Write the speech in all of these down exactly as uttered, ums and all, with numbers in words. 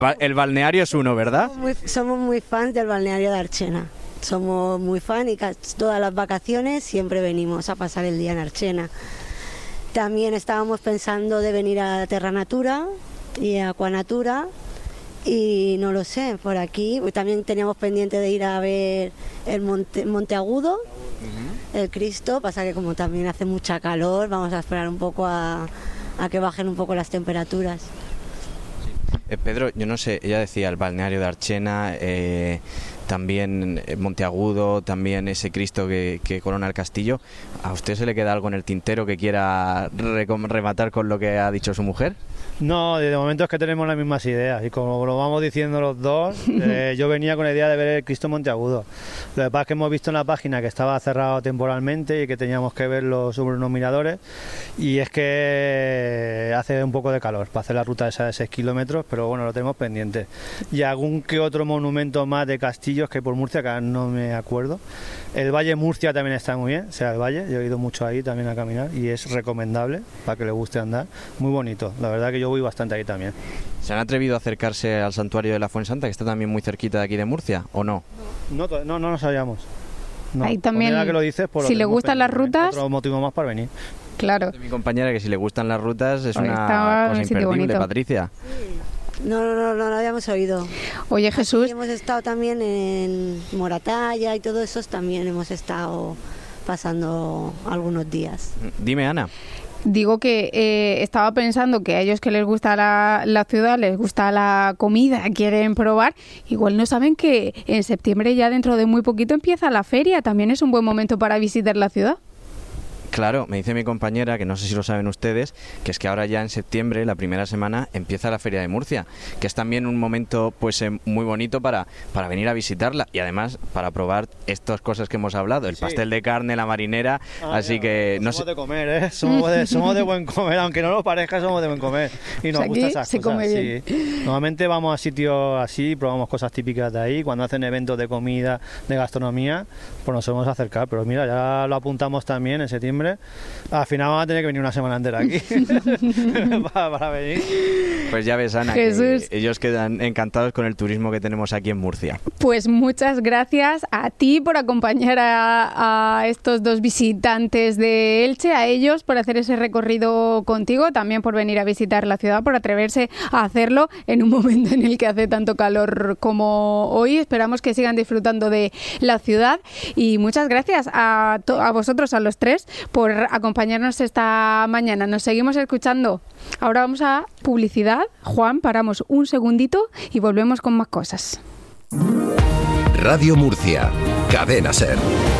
El balneario es uno, ¿verdad? Somos muy, somos muy fans del balneario de Archena. Somos muy fans y casi todas las vacaciones siempre venimos a pasar el día en Archena. También estábamos pensando de venir a Terra Natura y a Aquanatura y no lo sé, por aquí. También teníamos pendiente de ir a ver el Monte, Monte Agudo, uh-huh. el Cristo, pasa que como también hace mucha calor, vamos a esperar un poco a, a que bajen un poco las temperaturas. Eh, Pedro, yo no sé, ella decía el balneario de Archena, eh, también Monteagudo, también ese Cristo que, que corona el castillo. ¿A usted se le queda algo en el tintero que quiera re- rematar con lo que ha dicho su mujer? No, de momento es que tenemos las mismas ideas y como lo vamos diciendo los dos, eh, yo venía con la idea de ver el Cristo Monteagudo. Lo que pasa es que hemos visto en la página que estaba cerrado temporalmente y que teníamos que verlo sobre unos miradores y es que hace un poco de calor para hacer la ruta esa de seis kilómetros, pero bueno, lo tenemos pendiente. Y algún que otro monumento más de castillos que hay por Murcia, que no me acuerdo. El Valle Murcia también está muy bien, o sea, el Valle, yo he ido mucho ahí también a caminar y es recomendable para que le guste andar, muy bonito, la verdad que yo voy bastante ahí también. ¿Se han atrevido a acercarse al santuario de la Fuensanta, que está también muy cerquita de aquí de Murcia, o no? No, no, no nos sabíamos. No. Ahí también, que lo dices, pues si le gustan las rutas... Otro motivo más para venir. Claro. Mi compañera que si le gustan las rutas es Hoy una cosa imperdible, bonito. Patricia. Sí. No, no, no, no lo habíamos oído. Oye, Jesús... Aquí hemos estado también en Moratalla y todo eso, también hemos estado pasando algunos días. Dime, Ana. Digo que eh, estaba pensando que a ellos que les gusta la, la ciudad, les gusta la comida, quieren probar, igual no saben que en septiembre ya dentro de muy poquito empieza la feria, también es un buen momento para visitar la ciudad. Claro, me dice mi compañera, que no sé si lo saben ustedes, que es que ahora ya en septiembre, la primera semana, empieza la Feria de Murcia, que es también un momento pues eh, muy bonito para, para venir a visitarla y además para probar estas cosas que hemos hablado, el sí. pastel de carne, la marinera, ah, así ya, que... No somos sé... de comer, ¿eh? Somos de, somos de buen comer, aunque no lo parezca, somos de buen comer y nos o sea, gusta esas se cosas. Come bien. Sí. Normalmente vamos a sitios así, probamos cosas típicas de ahí, cuando hacen eventos de comida, de gastronomía, pues nos hemos acercado, pero mira, ya lo apuntamos también en septiembre. Al final vamos a tener que venir una semana entera aquí para, para venir. Pues ya ves, Ana, Jesús. que ellos quedan encantados con el turismo que tenemos aquí en Murcia. Pues muchas gracias a ti por acompañar a, a estos dos visitantes de Elche, a ellos por hacer ese recorrido contigo, también por venir a visitar la ciudad, por atreverse a hacerlo en un momento en el que hace tanto calor como hoy. Esperamos que sigan disfrutando de la ciudad y muchas gracias a, to- a vosotros, a los tres, por acompañarnos esta mañana. Nos seguimos escuchando. Ahora vamos a publicidad. Juan, paramos un segundito y volvemos con más cosas. Radio Murcia, Cadena Ser.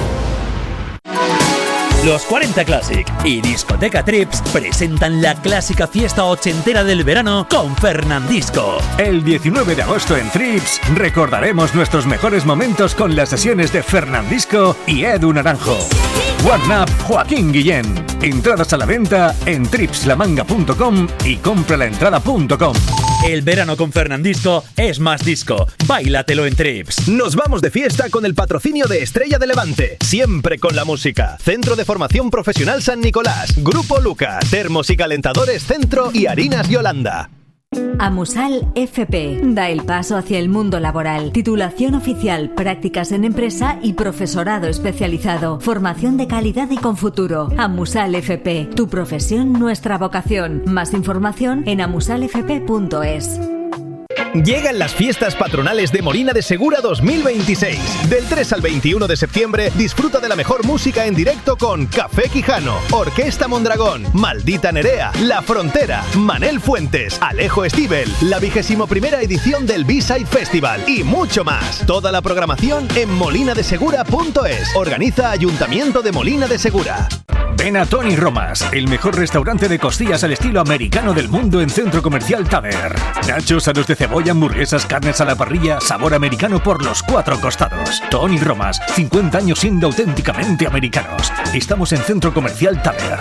Los cuarenta Classic y Discoteca Trips presentan la clásica fiesta ochentera del verano con Fernandisco. El diecinueve de agosto en Trips recordaremos nuestros mejores momentos con las sesiones de Fernandisco y Edu Naranjo. One Up Joaquín Guillén. Entradas a la venta en tripslamanga punto com y compralaentrada punto com. El verano con Fernandisco es más disco. Báilatelo en Trips. Nos vamos de fiesta con el patrocinio de Estrella de Levante. Siempre con la música. Centro de Formación Profesional San Nicolás. Grupo Luca. Termos y calentadores Centro y Harinas Yolanda. Amusal F P da el paso hacia el mundo laboral. Titulación oficial, prácticas en empresa y profesorado especializado. Formación de calidad y con futuro. Amusal F P, tu profesión, nuestra vocación. Más información en amusal f p punto es. Llegan las fiestas patronales de Molina de Segura dos mil veintiséis. Del tres al veintiuno de septiembre, disfruta de la mejor música en directo con Café Quijano, Orquesta Mondragón, Maldita Nerea, La Frontera, Manel Fuentes, Alejo Stivel, la vigésimo primera edición del B-Side Festival y mucho más. Toda la programación en molina de segura punto es. Organiza Ayuntamiento de Molina de Segura. Ven a Tony Romas, el mejor restaurante de costillas al estilo americano del mundo en Centro Comercial Taber. Nachos, aros de cebolla, hamburguesas, carnes a la parrilla, sabor americano por los cuatro costados. Tony Romas, cincuenta años siendo auténticamente americanos. Estamos en Centro Comercial Taber.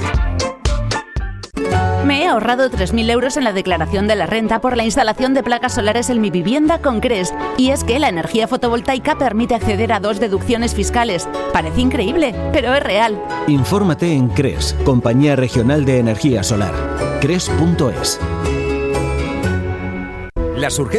Me he ahorrado tres mil euros en la declaración de la renta por la instalación de placas solares en mi vivienda con Cres. Y es que la energía fotovoltaica permite acceder a dos deducciones fiscales. Parece increíble, pero es real. Infórmate en Cres, Compañía Regional de Energía Solar. Cres punto es. Las urgencias